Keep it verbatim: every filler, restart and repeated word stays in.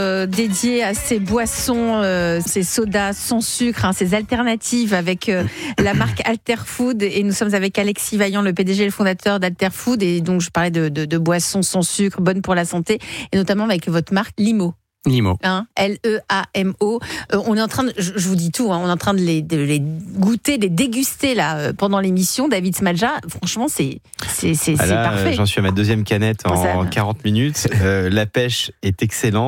Euh, dédié à ces boissons, euh, ces sodas sans sucre, hein, ces alternatives avec euh, la marque Alterfood. Et nous sommes avec Alexis Vaillant, le P D G et le fondateur d'Alterfood. Et donc, je parlais de, de, de boissons sans sucre, bonnes pour la santé, et notamment avec votre marque Limo. Limo. Hein, L E A M O. Euh, on est en train de, je, je vous dis tout, hein, on est en train de les, de les goûter, de les déguster là euh, pendant l'émission. David Smadja, franchement, c'est, c'est, c'est, ah là, c'est parfait. J'en suis à ma deuxième canette en Ça... quarante minutes. Euh, la pêche est excellente.